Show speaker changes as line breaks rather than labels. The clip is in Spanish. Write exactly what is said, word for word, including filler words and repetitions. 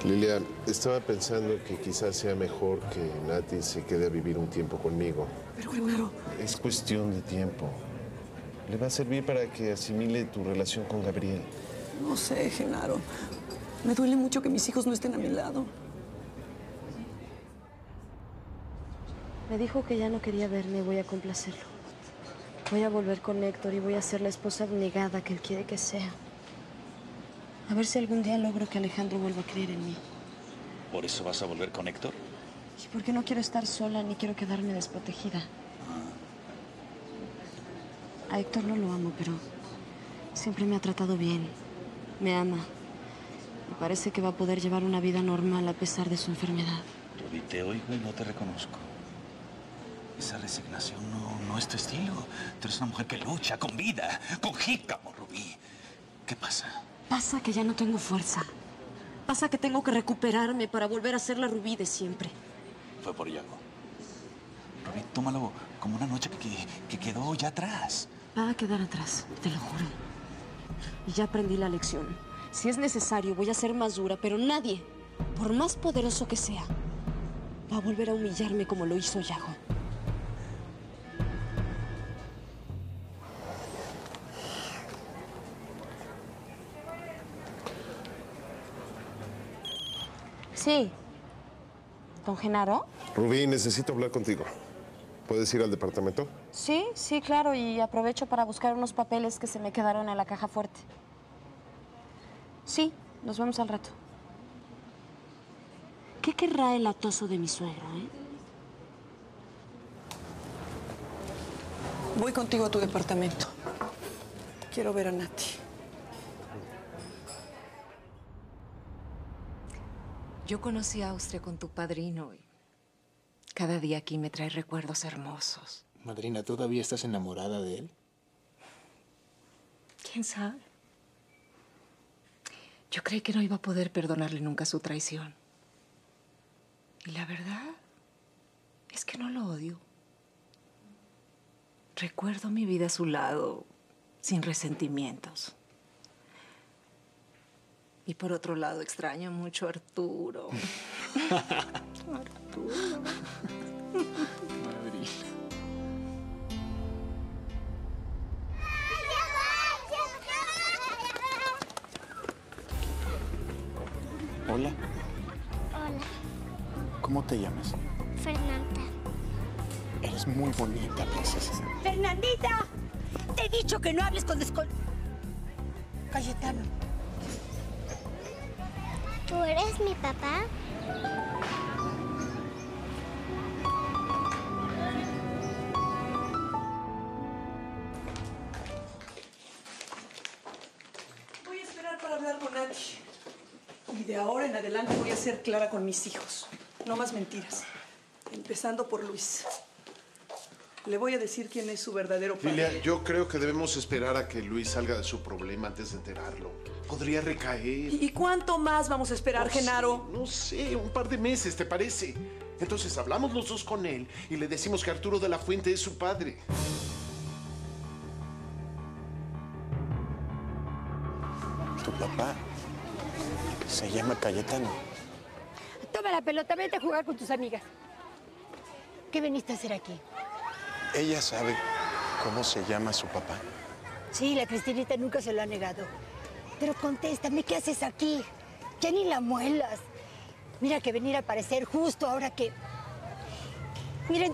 Lilia, estaba pensando que quizás sea mejor que Nati se quede a vivir un tiempo conmigo.
Pero, Genaro...
Es cuestión de tiempo. Le va a servir para que asimile tu relación con Gabriel.
No sé, Genaro. Me duele mucho que mis hijos no estén a mi lado.
Me dijo que ya no quería verme y voy a complacerlo. Voy a volver con Héctor y voy a ser la esposa abnegada que él quiere que sea. A ver si algún día logro que Alejandro vuelva a creer en mí.
¿Por eso vas a volver con Héctor?
Y porque no quiero estar sola ni quiero quedarme desprotegida.
Ah.
A Héctor no lo amo, pero siempre me ha tratado bien. Me ama. Y parece que va a poder llevar una vida normal a pesar de su enfermedad.
Rubí, te oigo y no te reconozco. Esa resignación no, no es tu estilo. Tú eres una mujer que lucha con vida, con jícamo, Rubí. ¿Qué pasa?
Pasa que ya no tengo fuerza. Pasa que tengo que recuperarme para volver a ser la Rubí de siempre.
Fue por Yago. Rubí, tómalo como una noche que, que quedó ya atrás.
Va a quedar atrás, te lo juro. Y ya aprendí la lección. Si es necesario, voy a ser más dura, pero nadie, por más poderoso que sea, va a volver a humillarme como lo hizo Yago. Sí. ¿Don Genaro?
Rubí, necesito hablar contigo. ¿Puedes ir al departamento?
Sí, sí, claro. Y aprovecho para buscar unos papeles que se me quedaron en la caja fuerte. Sí, nos vemos al rato. ¿Qué querrá el atoso de mi suegro, eh?
Voy contigo a tu departamento. Quiero ver a Nati.
Yo conocí a Austria con tu padrino y cada día aquí me trae recuerdos hermosos.
Madrina, ¿todavía estás enamorada de él?
¿Quién sabe? Yo creí que no iba a poder perdonarle nunca su traición. Y la verdad es que no lo odio. Recuerdo mi vida a su lado sin resentimientos. Y por otro lado, extraño mucho a Arturo. Arturo.
Madrina. Hola.
Hola,
¿Cómo te llamas?
Fernanda.
Eres muy bonita, princesa.
¡Fernandita! Te he dicho que no hables con descol... Cayetano.
¿Tú eres mi papá?
Voy a esperar para hablar con Nati. Y de ahora en adelante voy a ser clara con mis hijos. No más mentiras. Empezando por Luis. Le voy a decir quién es su verdadero padre.
Lilia, yo creo que debemos esperar a que Luis salga de su problema antes de enterarlo. Podría recaer.
¿Y cuánto más vamos a esperar,
No
Genaro?
sé, no sé, un par de meses, ¿te parece? Entonces hablamos los dos con él y le decimos que Arturo de la Fuente es su padre.
Tu papá se llama Cayetano.
Toma la pelota, vete a jugar con tus amigas. ¿Qué viniste a hacer aquí?
¿Ella sabe cómo se llama su papá?
Sí, la Cristinita nunca se lo ha negado. Pero contéstame, ¿qué haces aquí? Ya ni la muelas. Mira que venir a aparecer justo ahora que... Miren,